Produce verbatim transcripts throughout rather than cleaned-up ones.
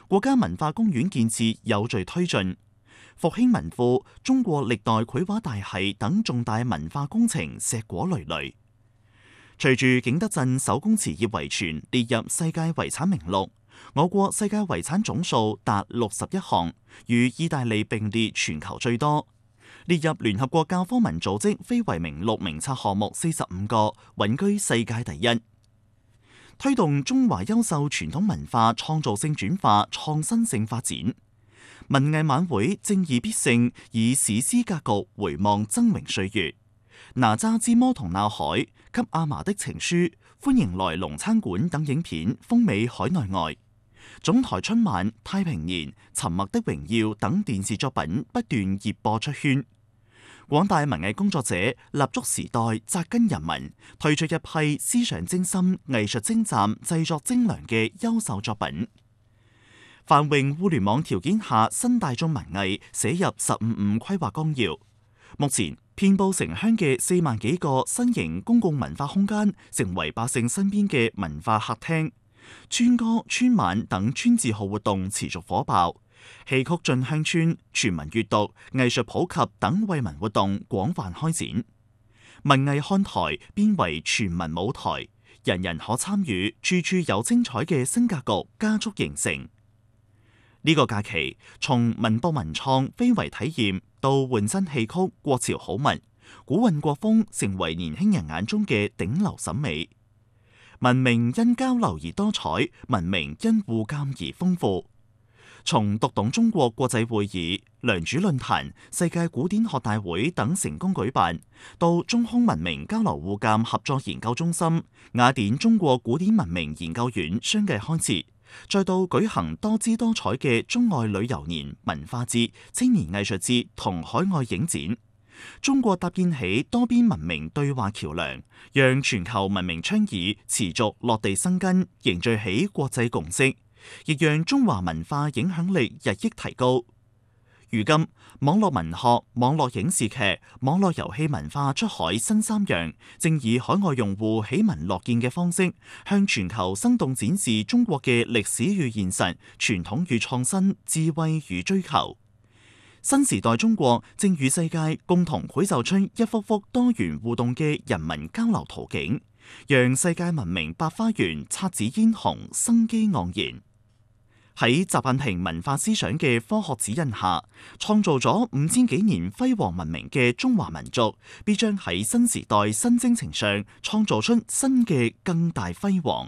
國家文化公園建設有序推進，復興文庫、中國歷代繪畫大系等重大文化工程碩果累累。隨住景德鎮手工瓷業遺存列入世界遺產名錄，我國世界遺產總數達六十一項，與意大利並列全球最多，列入聯合國教科文組織非遺名錄名冊項目四十五個，穩居世界第一。推動中華優秀傳統文化創造性轉化、創新性發展。文藝晚會正義必勝，以史詩格局回望崢嶸歲月。哪吒之魔童鬧海、給阿嫲的情書、歡迎來龍餐館等影片風靡海內外。總台春晚、太平年、沉默的榮耀等電視作品不斷熱播出圈。廣大文藝工作者立足時代、扎根人民，推出一批思想精深、藝術精湛、製作精良嘅優秀作品。繁榮互聯網條件下，新大眾文藝寫入十五五規劃綱要。目前，遍佈城鄉嘅四萬幾個新型公共文化空間，成為百姓身邊嘅文化客廳。村歌、村晚等村字號活動持續火爆。戲曲進鄉村、全民閱讀、藝術普及等惠民活動廣泛開展，文藝看台變為全民舞台，人人可參與，處處有精彩嘅新格局加速形成。呢個假期，從文博文創非遺體驗到換新戲曲國潮好物，古韻國風成為年輕人眼中嘅頂流審美。文明因交流而多彩，文明因互鑒而豐富。從讀懂中國國際會議、良渚論壇、世界古典學大會等成功舉辦，到中匈文明交流互鑒合作研究中心、雅典中國古典文明研究院相繼開設，再到舉行多姿多彩嘅中外旅遊年、文化節、青年藝術節同海外影展，中國搭建起多邊文明對話橋樑，讓全球文明倡議持續落地生根，凝聚起國際共識，亦讓中華文化影響力日益提高。如今，網絡文學、網絡影視劇、網絡遊戲文化出海新三樣，正以海外用戶喜聞樂見嘅方式，向全球生動展示中國嘅歷史與現實、傳統與創新、智慧與追求。新時代中國正與世界共同繪就出一幅幅多元互動嘅人民交流途徑，讓世界文明百花園姹紫嫣紅、生機盎然。喺習近平文化思想嘅科學指引下，創造咗五千幾年輝煌文明嘅中華民族，必將喺新時代新征程上創造出新嘅更大輝煌。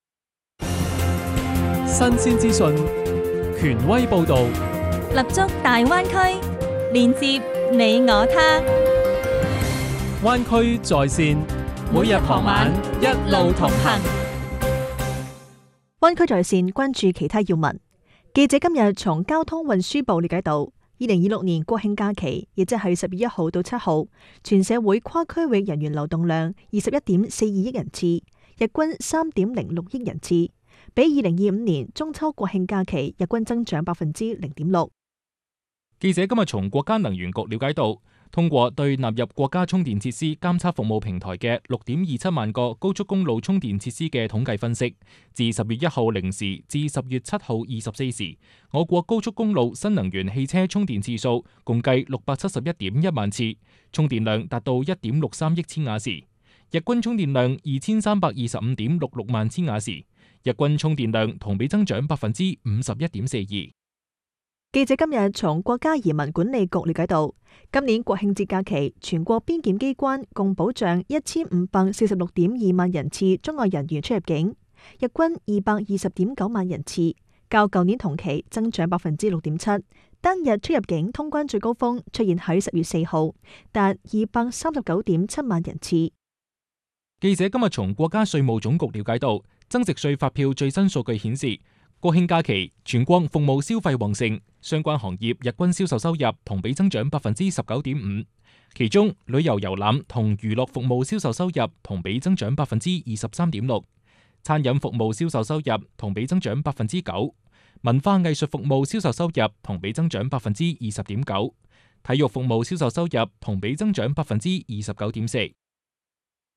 新鮮資訊，權威報導， 立足大灣區，連接你我他。 灣區在線，每日傍晚一路同行。 灣區在線關注其他要聞。記者今日從交通運輸部了解到，二零二六年國慶假期，亦即係十月一號到七號，全社會跨區域人員流動量二十一點四二億人次，日均三點零六億人次，比二零二五年中秋國慶假期日均增長百分之零點六。 記者今日從國家能源局了解到，通過對納入國家充電設施監測服務平台嘅六點二七萬個高速公路充電設施嘅統計分析，自十月一號零時至十月七號二十四時，我國高速公路新能源汽車充電次數共計六百七十一點一萬次，充電量達到一點六三億千瓦時，日均充電量二千三百二十五點六六萬千瓦時，日均充電量同比增長百分之五十一點四二。 記者今日從國家移民管理局了解到，今年國慶節假期，全國邊檢機關共保障一千五百四十六點二萬人次中外人員出入境，日均二百二十點九萬人次，較舊年同期增長百分之六點七。單日出入境通關最高峰出現喺十月四號，達二百三十九點七萬人次。 記者今日從國家稅務總局了解到，增值稅發票最新數據顯示，國慶假期全國服務消費旺盛，相關行業日均銷售收入同比增長百分之十九點五，其中旅遊遊覽同娛樂服務銷售收入同比增長百分之二十三點六，餐飲服務銷售收入同比增長百分之九，文化藝術服務銷售收入同比增長百分之二十點九，體育服務銷售收入同比增長百分之二十九點四。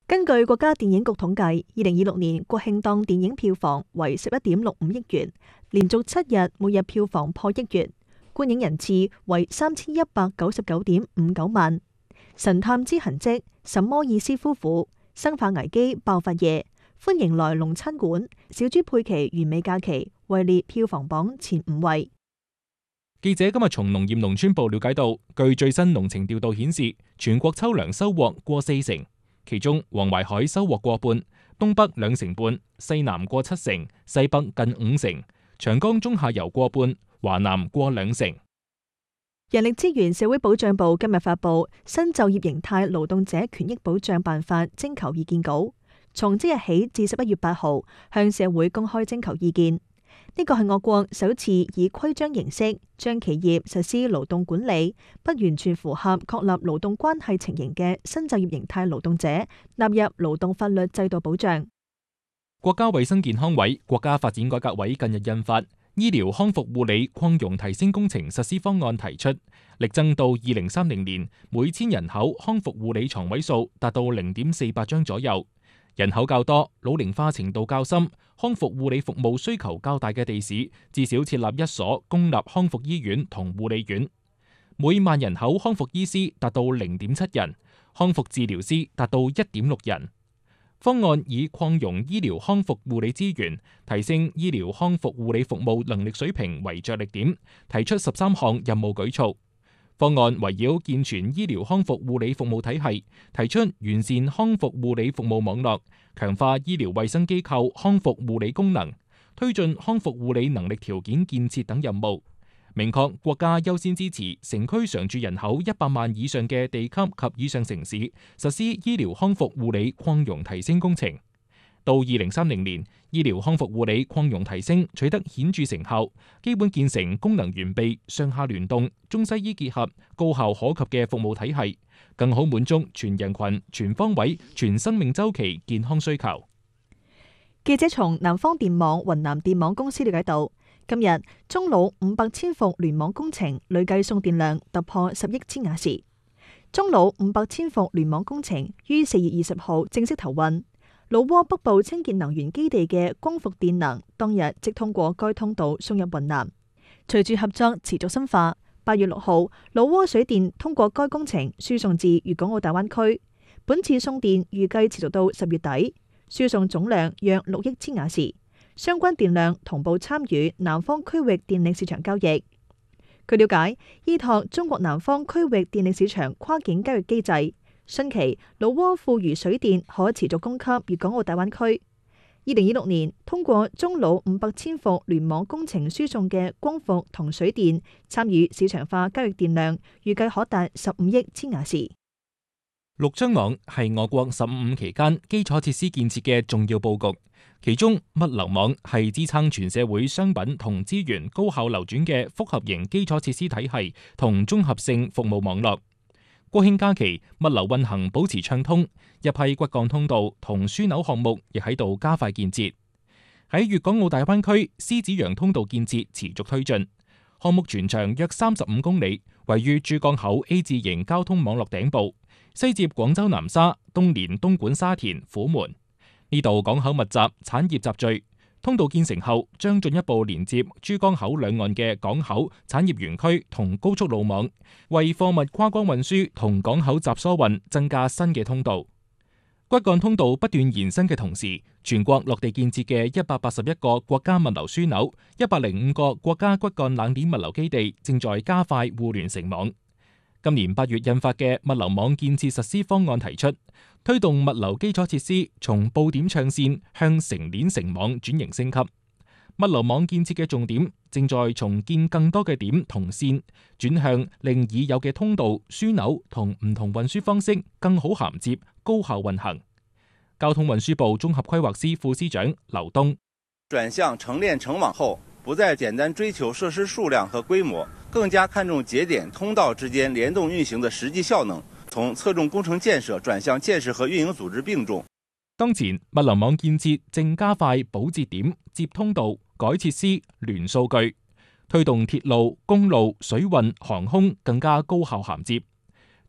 根據國家電影局統計，二零二六年國慶檔電影票房為十一點六五億元，連續七日每日票房破億元，觀影人次為三千一百九十九點五九萬。神探之痕跡、什麼意思夫婦、生化危機爆發夜、歡迎來龍餐館、小豬佩奇完美假期位列票房榜前五位。 記者今日從農業農村部了解到，據最新農情調度顯示，全國秋糧收穫過四成。其中黃淮海收穫過半，東北兩成半，西南過七成，西北近五成，長江中下游過半，華南過兩成。 人力資源社會保障部今日發布新就業形態勞動者權益保障辦法徵求意見稿，從即日起至十一月八號向社會公開徵求意見。呢個係我國首次以規章形式將企業實施勞動管理不完全符合確立勞動關係情形嘅新就業形態勞動者納入勞動法律制度保障。 國家衛生健康委、國家發展改革委近日印發《醫療康復護理擴容提升工程實施方案》，提出力爭到二零三零年每千人口康復護理床位數達到零點四八張左右。人口較多、老齡化程度較深、康復護理服務需求較大嘅地市，至少設立一所公立康復醫院同護理院。每萬人口康復醫師達到零點七人，康復治療師達到一點六人。方案以擴容醫療康復護理資源、提升醫療康復護理服務能力水平為着力點，提出十三項任務舉措。方案圍繞健全醫療康復護理服務體系，提出完善康復護理服務網絡，強化醫療衛生機構康復護理功能，推進康復護理能力條件建設等任務。明確國家優先支持城區常住人口一百萬以上嘅地級及以上城市實施醫療康復護理擴容提升工程。到二零三零年，醫療康復護理擴容提升取得顯著成效，基本建成功能完備、上下聯動、中西醫結合、高效可及嘅服務體系，更好滿足全人群、全方位、全生命週期健康需求。 記者從南方電網雲南電網公司了解到，今日中魯五百千伏聯網工程累計送電量突破十億千瓦時。中魯五百千伏聯網工程於四月二十號正式投運。老撾北部清潔能源基地嘅光伏電能當日即通過該通道送入雲南。隨住合作持續深化，八月六號老撾水電通過該工程輸送至粵港澳大灣區。本次送電預計持續到十月底，輸送總量約六億千瓦時，相關電量同步參與南方區域電力市場交易。據了解，依託中國南方區域電力市場跨境交易機制，新期老撾富餘水電可持續供給粵港澳大灣區。二零二六年通過中魯五百千伏聯網工程輸送嘅光伏同水電參與市場化交易電量，預計可達十五億千瓦時。 六張網係我國十五五期間基礎設施建設嘅重要佈局，其中物流網係支撐全社會商品同資源高效流轉嘅複合型基礎設施體系同綜合性服務網絡。國慶假期，物流運行保持暢通，一批骨幹通道同樞紐項目亦喺度加快建設。喺粵港澳大灣區，獅子洋通道建設持續推進，項目全長約三十五公里，位於珠江口 A 字型交通網絡頂部，西接廣州南沙，東連東莞沙田、虎門。呢度港口密集，產業集聚。通道建成後，將進一步連接珠江口兩岸嘅港口、產業園區同高速路網，為貨物跨江運輸同港口集疏運增加新嘅通道。骨幹通道不斷延伸嘅同時，全國落地建設嘅一百八十一個國家物流樞紐、一百零五個國家骨幹冷鏈物流基地正在加快互聯成網。今年八月印發嘅物流網建設實施方案提出，推動物流基礎設施從布點唱線向成鏈成網轉型升級。物流網建設嘅重點正在重建更多嘅點同線，轉向令已有嘅通道、樞紐同唔同運輸方式更好銜接、高效運行。交通運輸部綜合規劃司副司長劉東： 轉向成鏈成網後，不再簡單追求設施數量和規模，更加看重節點通道之間聯動運行的實際效能，從側重工程建設轉向建設和運營組織並重。 當前物流網建設正加快補節點、接通道、改設施、聯數據，推動鐵路、公路、水運、航空更加高效銜接。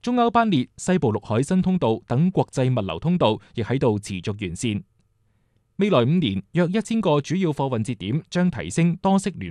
中歐班列、西部陸海新通道等國際物流通道亦喺度持續完善。未來五年，約一千個主要貨運節點將提升多式聯